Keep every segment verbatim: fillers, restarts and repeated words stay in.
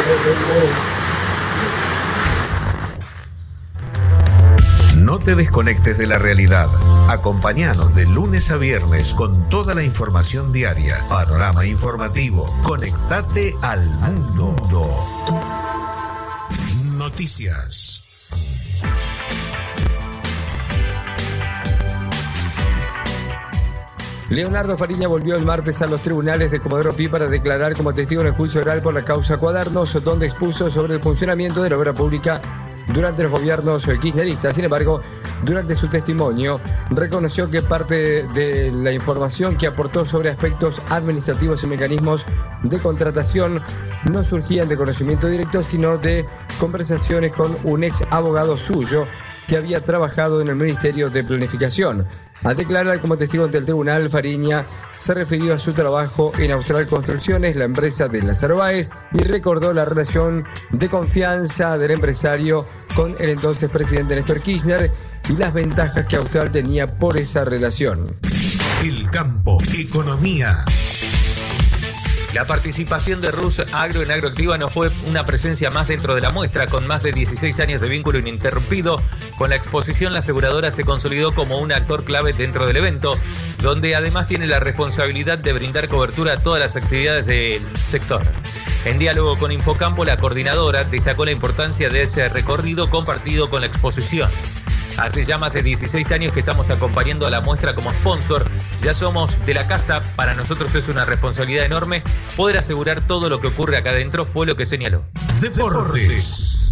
No te desconectes de la realidad. Acompáñanos de lunes a viernes con toda la información diaria. Panorama informativo. Conectate al mundo. Noticias. Leonardo Fariña volvió el martes a los tribunales de Comodoro Pi para declarar como testigo en el juicio oral por la causa Cuadernos, donde expuso sobre el funcionamiento de la obra pública durante los gobiernos kirchneristas. Sin embargo, durante su testimonio, reconoció que parte de la información que aportó sobre aspectos administrativos y mecanismos de contratación no surgían de conocimiento directo, sino de conversaciones con un ex abogado suyo que había trabajado en el Ministerio de Planificación. Al declarar como testigo ante el tribunal, Fariña se refirió a su trabajo en Austral Construcciones, la empresa de Lázaro Báez, y recordó la relación de confianza del empresario con el entonces presidente Néstor Kirchner y las ventajas que Austral tenía por esa relación. El campo, economía. La participación de Rus Agro en Agroactiva no fue una presencia más dentro de la muestra. Con más de dieciséis años de vínculo ininterrumpido con la exposición, la aseguradora se consolidó como un actor clave dentro del evento, donde además tiene la responsabilidad de brindar cobertura a todas las actividades del sector. En diálogo con Infocampo, la coordinadora destacó la importancia de ese recorrido compartido con la exposición. Hace ya más de dieciséis años que estamos acompañando a la muestra como sponsor. Ya somos de la casa. Para nosotros es una responsabilidad enorme poder asegurar todo lo que ocurre acá adentro, fue lo que señaló. Deportes.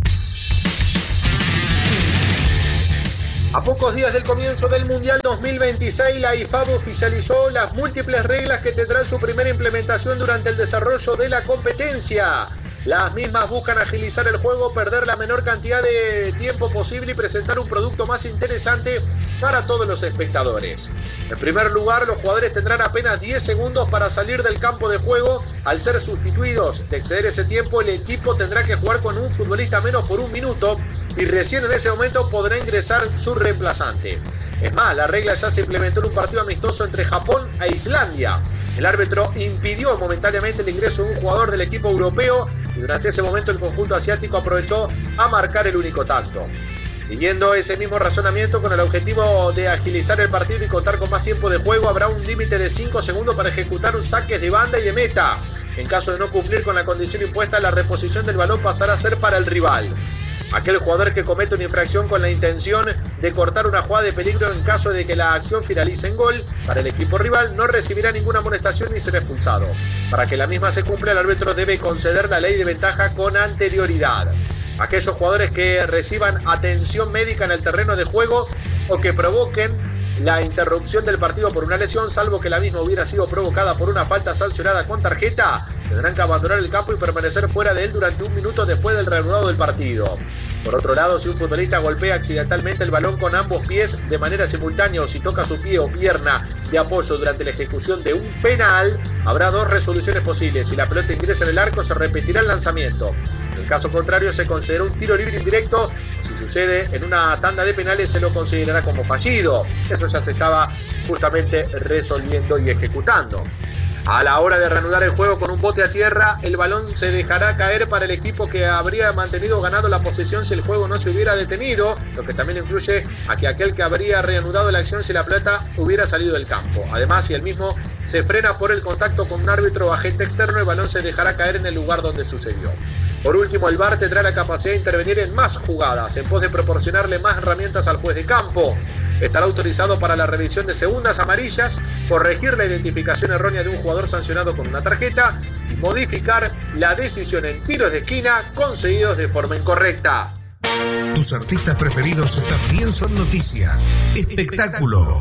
A pocos días del comienzo del Mundial dos mil veintiséis, la I F A B oficializó las múltiples reglas que tendrán su primera implementación durante el desarrollo de la competencia. Las mismas buscan agilizar el juego, perder la menor cantidad de tiempo posible y presentar un producto más interesante para todos los espectadores. En primer lugar, los jugadores tendrán apenas diez segundos para salir del campo de juego. Al ser sustituidos, de exceder ese tiempo, el equipo tendrá que jugar con un futbolista menos por un minuto y recién en ese momento podrá ingresar su reemplazante. Es más, la regla ya se implementó en un partido amistoso entre Japón e Islandia. El árbitro impidió momentáneamente el ingreso de un jugador del equipo europeo y durante ese momento el conjunto asiático aprovechó a marcar el único tanto. Siguiendo ese mismo razonamiento, con el objetivo de agilizar el partido y contar con más tiempo de juego, habrá un límite de cinco segundos para ejecutar un saque de banda y de meta. En caso de no cumplir con la condición impuesta, la reposición del balón pasará a ser para el rival. Aquel jugador que comete una infracción con la intención de cortar una jugada de peligro en caso de que la acción finalice en gol para el equipo rival no recibirá ninguna amonestación ni será expulsado. Para que la misma se cumpla, el árbitro debe conceder la ley de ventaja con anterioridad. Aquellos jugadores que reciban atención médica en el terreno de juego o que provoquen la interrupción del partido por una lesión, salvo que la misma hubiera sido provocada por una falta sancionada con tarjeta, tendrán que abandonar el campo y permanecer fuera de él durante un minuto después del reanudado del partido. Por otro lado, si un futbolista golpea accidentalmente el balón con ambos pies de manera simultánea o si toca su pie o pierna de apoyo durante la ejecución de un penal, habrá dos resoluciones posibles. Si la pelota ingresa en el arco, se repetirá el lanzamiento. En caso contrario, se considera un tiro libre indirecto. Si sucede en una tanda de penales, se lo considerará como fallido. Eso ya se estaba justamente resolviendo y ejecutando. A la hora de reanudar el juego con un bote a tierra, el balón se dejará caer para el equipo que habría mantenido ganado la posesión si el juego no se hubiera detenido, lo que también incluye a que aquel que habría reanudado la acción si la pelota hubiera salido del campo. Además, si el mismo se frena por el contacto con un árbitro o agente externo, el balón se dejará caer en el lugar donde sucedió. Por último, el V A R tendrá la capacidad de intervenir en más jugadas, en pos de proporcionarle más herramientas al juez de campo. Estará autorizado para la revisión de segundas amarillas, corregir la identificación errónea de un jugador sancionado con una tarjeta y modificar la decisión en tiros de esquina concedidos de forma incorrecta. Tus artistas preferidos también son noticia. Espectáculo.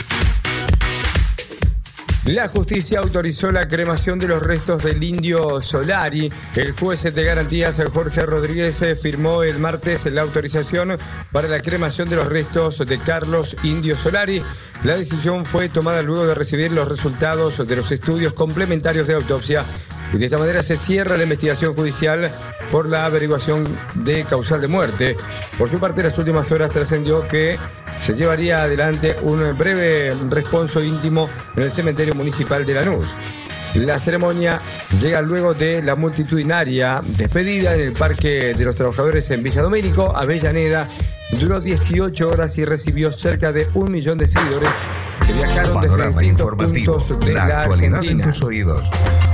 La justicia autorizó la cremación de los restos del Indio Solari. El juez de garantías Jorge Rodríguez firmó el martes la autorización para la cremación de los restos de Carlos Indio Solari. La decisión fue tomada luego de recibir los resultados de los estudios complementarios de autopsia y de esta manera se cierra la investigación judicial por la averiguación de causal de muerte. Por su parte, en las últimas horas trascendió que se llevaría adelante un breve responso íntimo en el cementerio municipal de Lanús. La ceremonia llega luego de la multitudinaria despedida en el Parque de los Trabajadores en Villa Domínico, Avellaneda. Duró dieciocho horas y recibió cerca de un millón de seguidores que viajaron Panorama desde distintos informativo, puntos de la la actualidad Argentina. en tus oídos.